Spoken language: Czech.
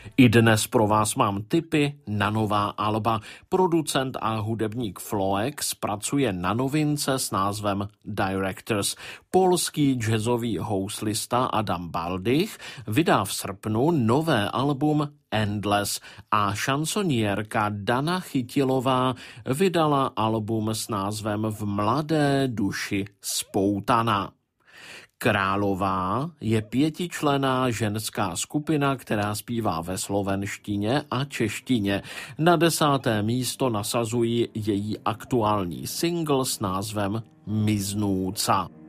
I dnes pro vás mám tipy na nová alba. Producent a hudebník Floex pracuje na novince s názvem Directors. Polský jazzový houslista Adam Baldych vydá v srpnu nové album Endless a šansonierka Dana Chytilová vydala album s názvem V mladé duši spoutaná. Králová je 5členná ženská skupina, která zpívá ve slovenštině a češtině. Na 10. místo nasazují její aktuální single s názvem Miznúca.